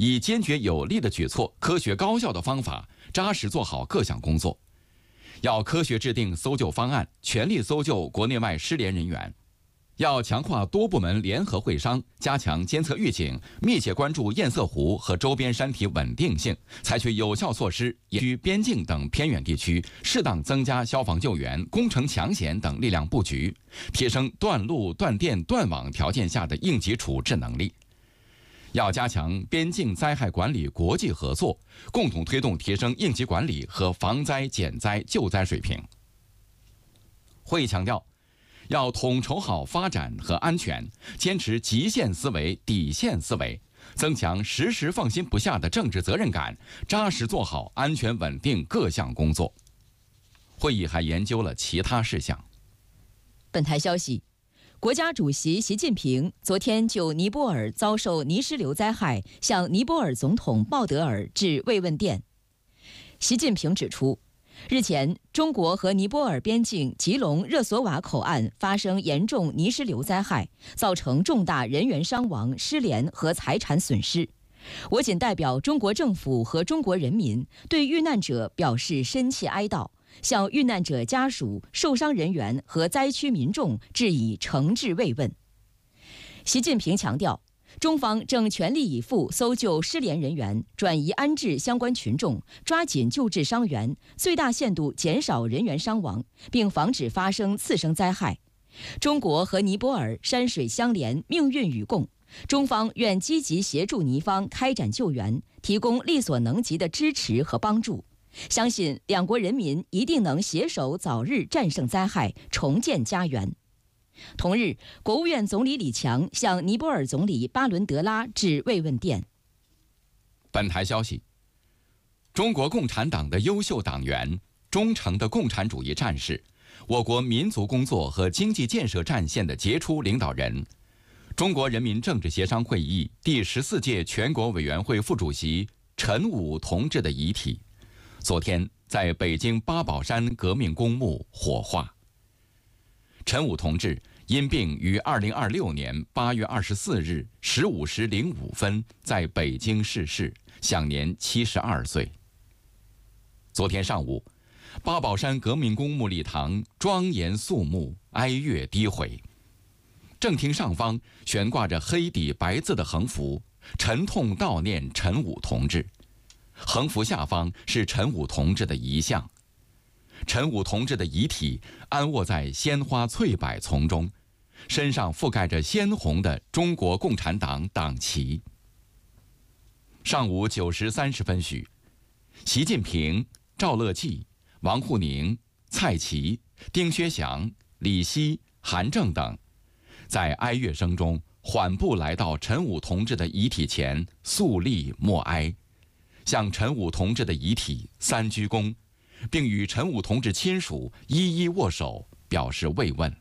以坚决有力的举措、科学高效的方法，扎实做好各项工作。要科学制定搜救方案，全力搜救国内外失联人员。要强化多部门联合会商，加强监测预警，密切关注堰塞湖和周边山体稳定性，采取有效措施，于边境等偏远地区适当增加消防救援、工程抢险等力量布局，提升断路、断电、断网条件下的应急处置能力。要加强边境灾害管理国际合作，共同推动提升应急管理和防灾减灾救灾水平。会议强调，要统筹好发展和安全，坚持极限思维、底线思维，增强时时放心不下的政治责任感，扎实做好安全稳定各项工作。会议还研究了其他事项。 本台消息，国家主席习近平昨天就尼泊尔遭受泥石流灾害向尼泊尔总统鲍德尔致慰问电。习近平指出，日前，中国和尼泊尔边境吉隆热索瓦口岸发生严重泥石流灾害，造成重大人员伤亡、失联和财产损失。我谨代表中国政府和中国人民对遇难者表示深切哀悼，向遇难者家属、受伤人员和灾区民众致以诚挚慰问。习近平强调，中方正全力以赴搜救失联人员，转移安置相关群众，抓紧救治伤员，最大限度减少人员伤亡，并防止发生次生灾害。中国和尼泊尔山水相连，命运与共，中方愿积极协助尼方开展救援，提供力所能及的支持和帮助。相信两国人民一定能携手早日战胜灾害，重建家园。同日，国务院总理李强向尼泊尔总理巴伦德拉致慰问电。 本台消息，中国共产党的优秀党员、忠诚的共产主义战士，我国民族工作和经济建设战线的杰出领导人，中国人民政治协商会议第14届全国委员会副主席陈武同志的遗体，昨天在北京八宝山革命公墓火化。陈武同志因病于2026年8月24日15时05分在北京逝世，享年72岁。昨天上午，八宝山革命公墓礼堂庄严肃穆，哀乐低回。正厅上方悬挂着黑底白字的横幅，沉痛悼念陈武同志。横幅下方是陈武同志的遗像。陈武同志的遗体安卧在鲜花翠柏丛中，身上覆盖着鲜红的中国共产党党旗。上午9时30分许，习近平、赵乐际、王沪宁、蔡奇、丁薛祥、李希、韩正等，在哀乐声中缓步来到陈武同志的遗体前，肃立默哀，向陈武同志的遗体3鞠躬，并与陈武同志亲属一一握手，表示慰问。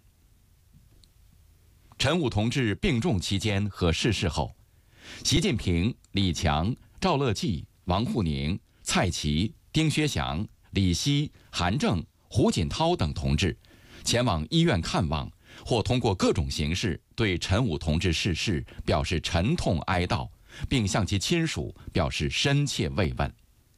陈武同志病重期间和逝世后，习近平、李强、赵乐际、王沪宁、蔡奇、丁薛祥、李希、韩正、胡锦涛等同志前往医院看望，或通过各种形式对陈武同志逝世表示沉痛哀悼，并向其亲属表示深切慰问。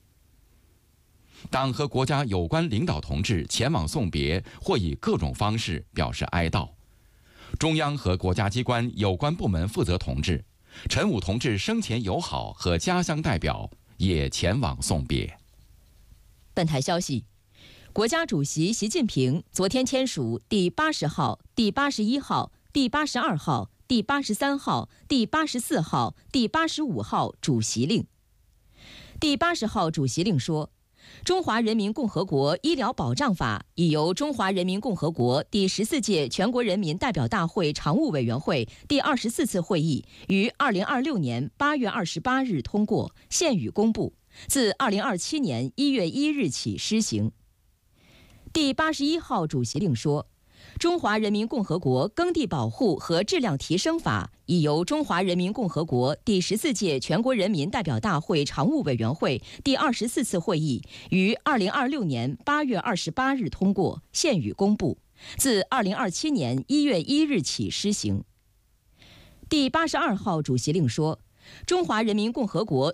党和国家有关领导同志前往送别，或以各种方式表示哀悼。中央和国家机关有关部门负责同志、陈武同志生前友好和家乡代表也前往送别。 本台消息，国家主席习近平昨天签署第80号、第81号、第82号、第83号、第84号、第85号主席令。第80号主席令说，中华人民共和国医疗保障法已由中华人民共和国第14届全国人民代表大会常务委员会第24次会议于2026年8月28日通过，现予公布，自2027年1月1日起施行。第81号主席令说，中华人民共和国耕地保护和质量提升法已由中华人民共和国第14届全国人民代表大会常务委员会第24次会议于2026年8月28日通过，现予公布，自2027年1月1日起施行。第82号主席令说，中华人民共和国